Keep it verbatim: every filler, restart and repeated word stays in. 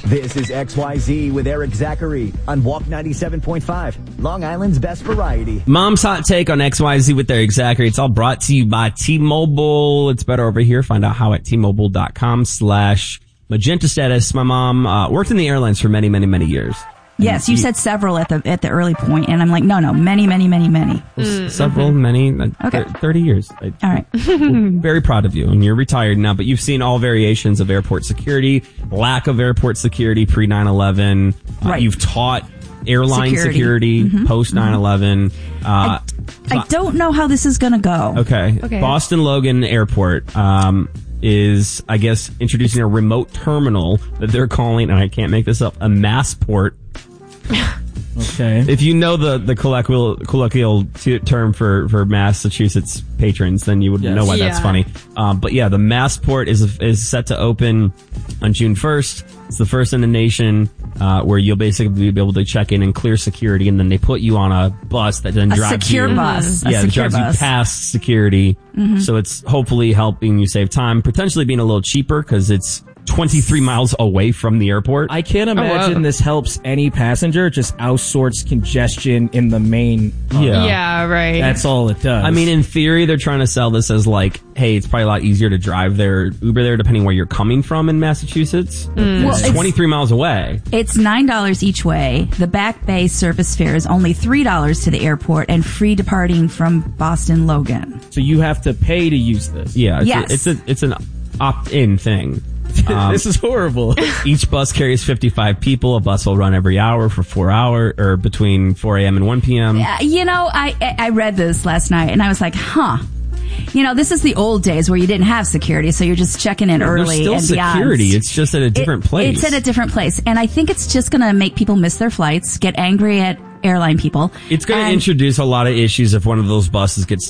This is X Y Z with Eric Zachary on Walk ninety-seven point five, Long Island's best variety. Mom's Hot Take on X Y Z with Eric Zachary. It's all brought to you by T-Mobile. It's better over here. Find out how at T-Mobile.com slash Magenta Status. My mom uh, worked in the airlines for many, many, many years. Yes, you said several at the at the early point, and I'm like, no, no, many, many, many, many. Mm-hmm. Several, many, uh, okay. thirty years. All right. Very proud of you, and you're retired now, but you've seen all variations of airport security, lack of airport security pre nine eleven. Uh, right. You've taught airline security, security mm-hmm. post nine eleven. Mm-hmm. Uh, I, I don't know how this is going to go. Okay. okay. Boston Logan Airport um, is, I guess, introducing a remote terminal that they're calling, and I can't make this up, a Massport. Okay. If you know the, the colloquial, colloquial t- term for, for Massachusetts patrons, then you would yes. know why yeah. that's funny. Um, but yeah, the Massport is is set to open on June first. It's the first in the nation uh, where you'll basically be able to check in and clear security, and then they put you on a bus that then a drives secure you. bus. Yeah, a that secure drives bus. you past security. Mm-hmm. So it's hopefully helping you save time, potentially being a little cheaper because it's twenty-three miles away from the airport. I can't imagine oh, wow. this helps any passenger. Just outsorts congestion in the main. Uh, Yeah. Yeah, right. That's all it does. I mean, in theory, they're trying to sell this as like, hey, it's probably a lot easier to drive there, Uber there, depending where you're coming from in Massachusetts. Mm. Well, It's it's- twenty-three miles away. It's nine dollars each way. The Back Bay service fare is only three dollars to the airport and free departing from Boston Logan. so you have to pay to use this. Yeah, it's, Yes. a, it's, a, it's an opt-in thing. Um, This is horrible. Each bus carries fifty-five people. A bus will run every hour for four hours, or between four a.m. and one p.m. Uh, you know, I I read this last night and I was like, huh. You know, this is the old days where you didn't have security, so you're just checking in early There's still and security. beyond. It's just at a different It- place. It's at a different place. And I think it's just going to make people miss their flights, get angry at airline people. It's going to and- introduce a lot of issues if one of those buses gets